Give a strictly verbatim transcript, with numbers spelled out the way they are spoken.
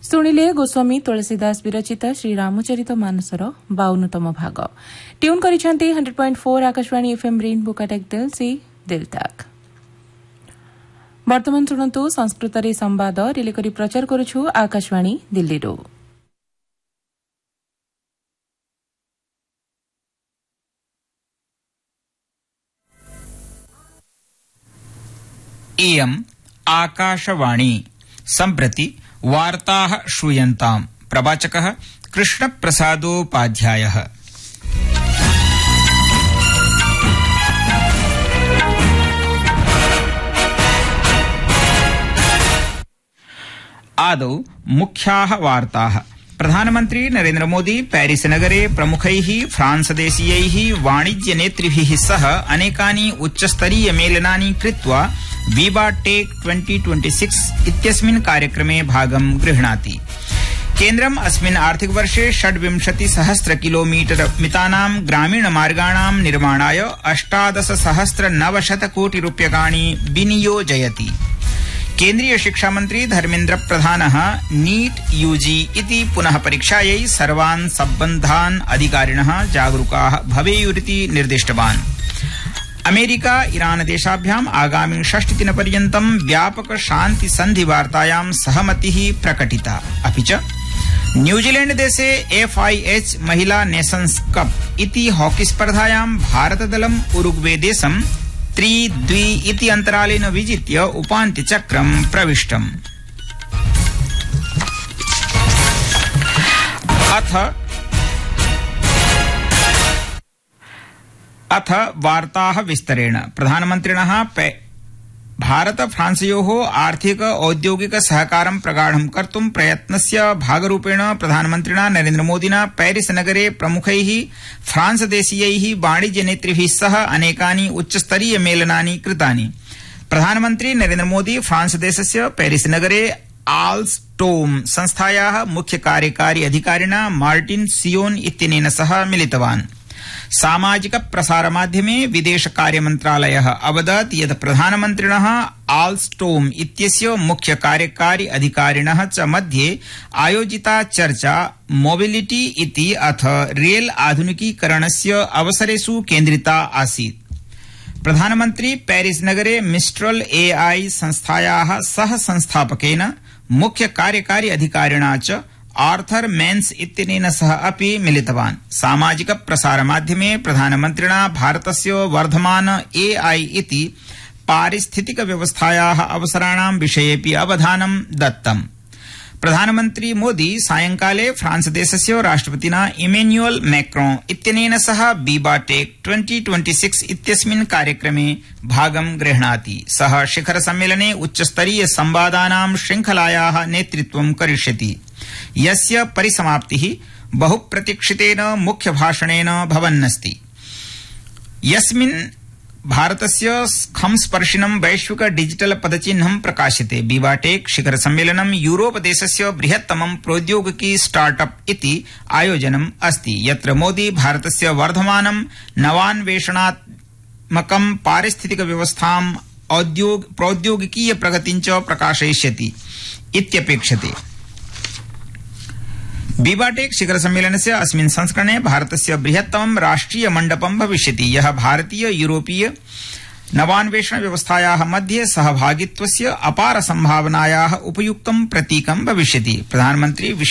ଶୁଣିଲେ ଗୋସ୍ୱାମୀ ତୁଳସୀଦାସ ବିରଚିତ ଶ୍ରୀରାମଚରିତ ମାନସର ବାଉନତମ ଭାଗ। ଟ୍ୟୁନ୍ କରିଛନ୍ତି hundred point four Akashvani FM rainbow Cuttack ଦିଲ୍ ସେ ଦିଲ୍ ତକ୍। ବର୍ତ୍ତମାନ ଶୁଣନ୍ତୁ ସଂସ୍କୃତରେ ସମ୍ବାଦ ରିଲେ କରି ପ୍ରଚାର କରୁଛୁ ଆକାଶବାଣୀ ଦିଲ୍ଲୀରୁ। इयम् आकाशवाणी सम्प्रति वार्ताः श्रूयन्ताम्। प्रवाचकः कृष्णप्रसादोपाध्यायः। आदौ मुख्याः वार्ताः। प्रधानमन्त्री नरेन्द्र मोदी पेरिस नगरे प्रमुखैः फ्रांसदेशीयैः वाणिज्यनेतृभिः सह अनेकानि उच्चस्तरीय मेलनानि कृत्वा विवा टेक ट्वेंटी ट्वेंटी सिक्स इत्यस्मिन् कार्यक्रमे भागं गृह्णाति। केन्द्रम् अस्मिन् आर्थिकवर्षे षड्विंशति सहस्र किलोमीटर मितानां ग्रामीणमार्गाणां निर्माणाय अष्टादश सहस्र नवशत कोटि रूप्यकाणि विनियोजयति। केन्द्रीय शिक्षामन्त्री धर्मेन्द्र प्रधानः नीट यूजी इति पुनः परीक्षायै सर्वान् सम्बद्धान् अधिकारिणः जागरूकाः भवेयुरिति निर्दिष्टवान्। अमेरिका ईरान देशाभ्याम् आगामि षष्टिदिनपर्यन्तं व्यापक शान्ति सन्धि वार्तायां सहमतिः प्रकटिता। अपि च न्यूजीलैंड देशे एफ आई एच महिला नेशन्स कप इति हॉकी स्पर्धायां भारतदलम् उरुग्वे देशं त्रि द्वि इति अन्तरालेन विजित्य उपान्त्यचक्रं प्रविष्टम्। अथ अथ वार्ताः विस्तरेण। प्रधानमन्त्रिणः भारत फ्रांसयोः आर्थिक औद्योगिक सहकारं प्रगाढं कर्तुं प्रयत्नस्य भागरूपेण प्रधानमन्त्रिणा नरेन्द्र मोदिना पेरिस नगरे प्रमुखैः फ्रांसदेशीयैः वाणिज्यनेतृभिः सह अनेकानि उच्चस्तरीय मेलनानि कृतानि। प्रधानमन्त्री नरेन्द्र मोदी फ्रांस देशस्य पेरिस नगरे आल्स्टोम संस्थायाः मुख्य कार्यकारी अधिकारिणा मार्टिन सियोन इत्यनेन सह मिलितवान्। सामाजिक प्रसारमाध्यमे विदेश कार्यमन्त्रालयः अवदत् यत् प्रधानमन्त्रिणः आल्स्टोम इत्यस्य मुख्य कार्यकारी अधिकारिणः च मध्ये आयोजिता चर्चा मोबिलिटी इति अथ रेल आधुनिकीकरणस्य अवसरेषु केन्द्रिता आसीत्। प्रधानमन्त्री पेरिस नगरे मिस्ट्रल एआई संस्थायाः सह संस्थापकेन मुख्य कार्यकारी अधिकारिणा च आर्थर मेन्स इत्यनेन सह अपि मिलितवान्। सामाजिक प्रसारमाध्यमे प्रधानमन्त्रिणा भारतस्य वर्धमान एआई इति पारिस्थितिक व्यवस्थायाः अवसराणां विषयेऽपि अवधानं दत्तम्। प्रधानमन्त्री मोदी सायंकाले फ्रांस देशस्य राष्ट्रपतिना इमेन्युअल मैक्रों इत्यनेन सह विवा टेक ट्वेंटी ट्वेंटी सिक्स इत्यस्मिन् कार्यक्रमे भागं गृह्णाति। सः शिखर सम्मेलने उच्चस्तरीय संवादानां श्रृंखलायाः नेतृत्वं करिष्यति, यस्य परिसमाप्तिः बहुप्रतीक्षितेन मुख्य भाषणेन भवन्नस्ति, यस्मिन् भारतस्य खंस्पर्शिनं वैश्विक डिजिटल पदचिह्नं प्रकाश्यते। विवा टेक शिखर सम्मेलनं यूरोप देशस्य बृहत्तमं प्रौद्योगिकी स्टार्टअप इति आयोजनम् अस्ति, यत्र मोदी भारतस्य वर्धमानं नवान्वेषणात्मकं पारिस्थितिक व्यवस्थां प्रौद्योगिकीय प्रगतिं च प्रकाशयिष्यति इत्यपेक्षते। विवा टेक शिखर सम्मेलनस्य अस्मिन् संस्करणे भारतस्य बृहत्तमं राष्ट्रिय मण्डपं भविष्यति, यः भारतीय यूरोपीय नवान्वेषण व्यवस्थायाः मध्ये सहभागित्वस्य अपार सम्भावनायाः उपयुक्तं प्रतीकं भविष्यति। प्रधानमन्त्री